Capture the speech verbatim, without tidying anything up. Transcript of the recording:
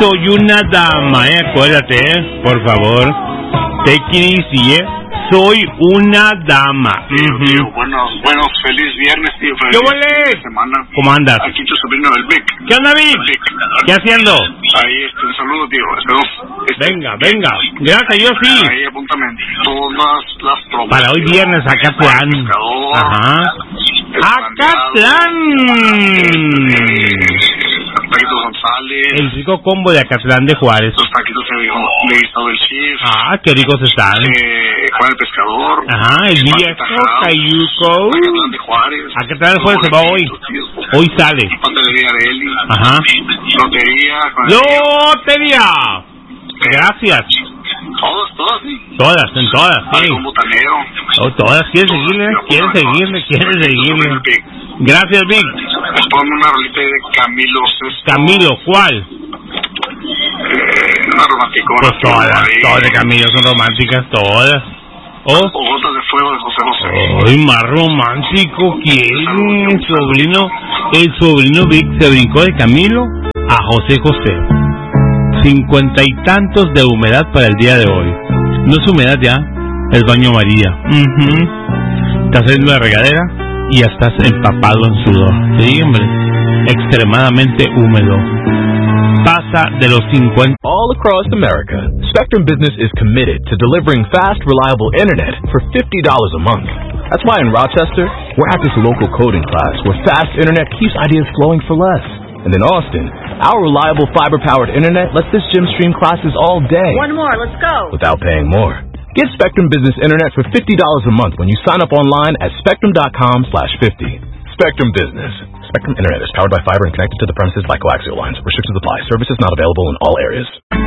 soy una dama, eh, acuérdate, eh, por favor. Take it easy, eh. Soy una dama. Tío, uh-huh. tío, buenos, buenos, feliz viernes, tío. Feliz ¿Qué huele? Semana. ¿Cómo andas? Aquí tu sobrino, el Vic. ¿Qué onda, Vic? Vic. ¿Qué haciendo? Ahí, este, un saludo, tío. Espero, este, venga, venga. Gracias, yo sí. Ahí, apúntame todas las promos. Para hoy viernes, Acatlán. Ajá. Acatlán. Taquitos González. El rico combo de Acatlán de Juárez. Los taquitos de Guisado del Chief. Ah, qué ricos están. Eh, Juan el Pescador. Ajá, el viejo Cayuco. Acatlán de Juárez. Acatlán de Juárez se va hoy. Hoy sale. Pantelería de Eli. Ajá. Lotería. Lotería. Gracias. Todas, todas, sí. Todas, en todas, sí. Un botanero. Oh, todas, ¿quieres seguirle? ¿Quieres seguirle? ¿Quieres seguirle? Gracias, Vic. Pues ponme una rolita de Camilo Sesto. Camilo, ¿cuál? Eh, una romántica. Pues todas, todas de Camilo son románticas, todas. Oh. O Gotas de Fuego de José José. Ay, más romántico, ¿quién? El sobrino, el sobrino Vic se brincó de Camilo a José José. Cincuenta y tantos de humedad para el día de hoy. No es humedad ya, es baño María. Uh-huh. Estás saliendo de la regadera y ya estás empapado en sudor. Sí, hombre, extremadamente húmedo. Pasa de los cincuenta. All across America, Spectrum Business is committed to delivering fast, reliable internet for fifty dollars a month. That's why in Rochester, we're at this local coding class where fast internet keeps ideas flowing for less. And in Austin, our reliable fiber-powered internet lets this gym stream classes all day. One more, let's go. Without paying more. Get Spectrum Business Internet for fifty dollars a month when you sign up online at spectrum.com slash 50. Spectrum Business. Spectrum Internet is powered by fiber and connected to the premises by coaxial lines. Restrictions apply. Services not available in all areas.